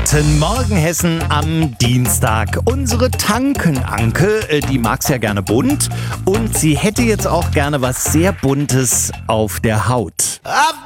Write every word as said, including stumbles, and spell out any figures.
Guten Morgen, Hessen, am Dienstag. Unsere Tankenanke, äh, die mag's ja gerne bunt und sie hätte jetzt auch gerne was sehr Buntes auf der Haut. I've